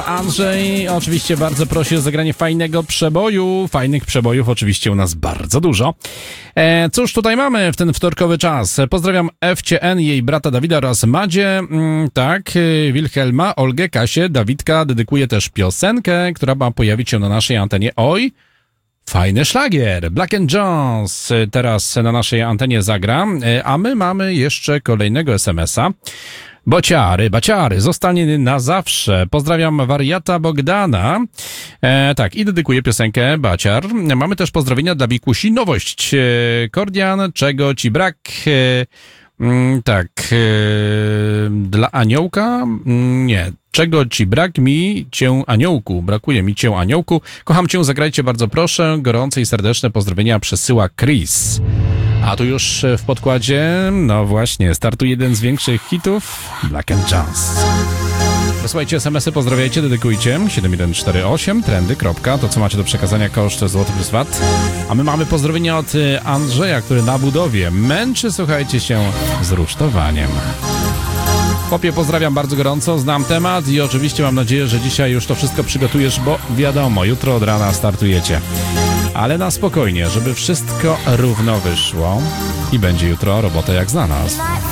Andrzej oczywiście bardzo prosi o zagranie fajnego przeboju. Fajnych przebojów oczywiście u nas bardzo dużo. Cóż tutaj mamy w ten wtorkowy czas? Pozdrawiam Ewcie N, jej brata Dawida oraz Madzie, Wilhelma, Olgę, Kasię, Dawidka. Dedykuję też piosenkę, która ma pojawić się na naszej antenie. Oj, fajny szlagier. Black & Jones teraz na naszej antenie zagra, a my mamy jeszcze kolejnego SMS-a. Baciary, zostanie na zawsze. Pozdrawiam wariata Bogdana. I dedykuję piosenkę Baciar. Mamy też pozdrowienia dla Wikusi. Nowość. Kordian, czego ci brak? Dla aniołka? Nie. Czego ci brak mi cię aniołku? Brakuje mi cię aniołku. Kocham cię, zagrajcie bardzo proszę. Gorące i serdeczne pozdrowienia przesyła Chris. A tu już w podkładzie, no właśnie, startuje jeden z większych hitów, Black & Jones. Posłuchajcie SMS-y, pozdrawiajcie, dedykujcie, 7148, trendy, to co macie do przekazania, koszt złoty plus VAT. A my mamy pozdrowienia od Andrzeja, który na budowie męczy, słuchajcie, się z rusztowaniem. Popie, pozdrawiam bardzo gorąco, znam temat i oczywiście mam nadzieję, że dzisiaj już to wszystko przygotujesz, bo wiadomo, jutro od rana startujecie. Ale na spokojnie, żeby wszystko równo wyszło i będzie jutro robota jak za nas.